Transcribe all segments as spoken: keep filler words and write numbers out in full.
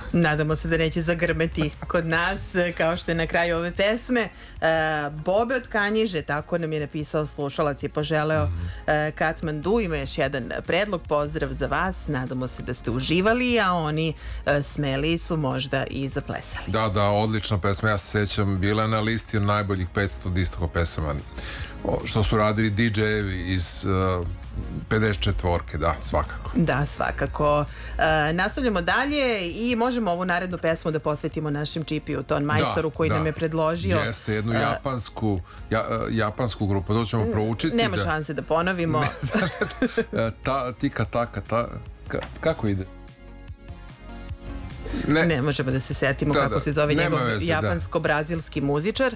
Nadamo se da neće zagrmeti kod nas, kao što je na kraju ove pesme. Bobe od Kanjiže, tako nam je napisao slušalac, je poželeo Katmandu. Ima još jedan predlog, pozdrav za vas. Nadamo se da ste uživali, a oni smeli su možda i zaplesali. Da, da, odlična pesma. Ja se sećam, bila je na listi od najboljih petsto disco pesama što su radili di džejevi iz uh, pedeset četvorke, da, svakako. Da, svakako. Uh, nastavljamo dalje i možemo ovu narednu pesmu da posvetimo našem Čipiju, ton majstoru, da, koji da. nam je predložio. Jeste, jednu uh, japansku, ja, uh, japansku grupu, to ćemo proučiti. Nema da... šanse da ponovimo. ta, tika, taka, ta, ka, kako ide? Ne, ne možemo da se setimo da, kako da. se zove njegov japansko-brazilski muzičar.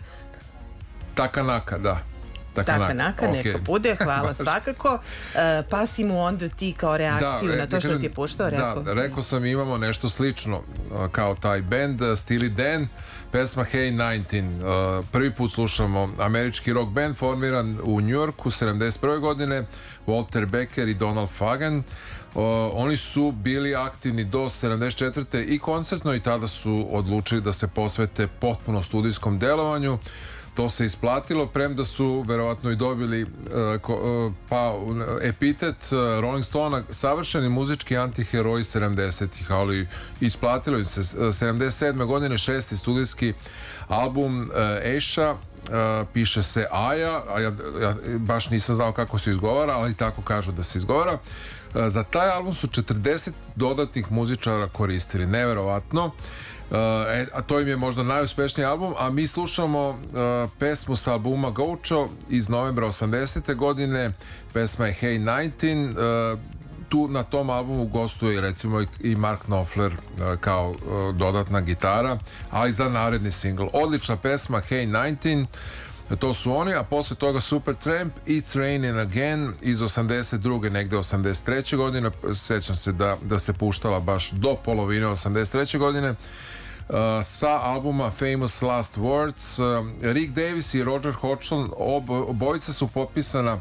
Takanaka, da. Takanaka, okay. Neko bude, hvala svakako. Uh, pa si mu onda ti kao reakciju da, na to što ti je puštao, rekao? Da, rekao sam, imamo nešto slično kao taj band, Steely Dan, pesma Hey nineteen. Uh, prvi put slušamo američki rock band formiran u Njujorku sedamdeset prve godine, Walter Becker i Donald Fagen. Uh, oni su bili aktivni do sedamdeset četvrte i koncertno i tada su odlučili da se posvete potpuno studijskom delovanju. To se isplatilo, premda su verovatno i dobili uh, ko, uh, pa epitet uh, Rolling Stone savršeni muzički antiheroji sedamdesetih, ali isplatilo im se. Uh, sedamdeset sedme godine šesti studijski album uh, Eša, uh, piše se Aja, a ja, ja baš nisam znao kako se izgovara, ali tako kažu da se izgovara. Uh, za taj album su četrdeset dodatnih muzičara koristili, neverovatno. Uh, e, a to im je možda najuspešniji album, a mi slušamo uh, pesmu sa albuma Gaucho iz novembra osamdesete godine. Pesma je Hey nineteen. Uh, tu na tom albumu gostuje recimo i Mark Knopfler uh, kao uh, dodatna gitara, ali za naredni singl. Odlična pesma Hey nineteen. To su oni, a posle toga Supertramp, It's Raining Again iz osamdeset druge negde osamdeset treće godine. Sećam se da, da se puštala baš do polovine osamdeset treće godine. Uh, sa albuma Famous Last Words. uh, Rick Davis i Roger Hodgson, ob, obojica su potpisana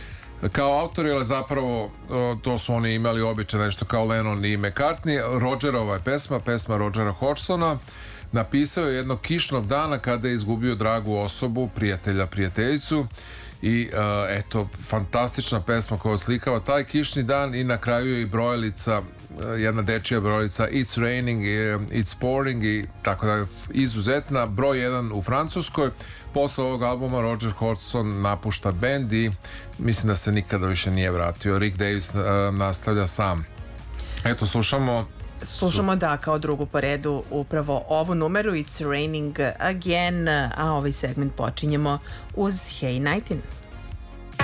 kao autori, ali zapravo uh, to su oni imali običaj nešto kao Lennon i McCartney. Rogerova je pesma, pesma Rogera Hodgsona. Napisao je jednog kišnog dana kada je izgubio dragu osobu, prijatelja, prijateljicu. I uh, eto, fantastična pesma koja oslikava taj kišni dan i na kraju je i brojalica, uh, jedna dečija brojalica It's Raining, It's Pouring i tako da, izuzetna. Broj jedan u Francuskoj. Posle ovog albuma Roger Hodgson napušta bend i mislim da se nikada više nije vratio. Rick Davis uh, nastavlja sam. Eto, slušamo Slušamo, da, kao drugu po redu upravo ovu numeru It's Raining Again, a ovaj segment počinjemo uz Hey nineteen.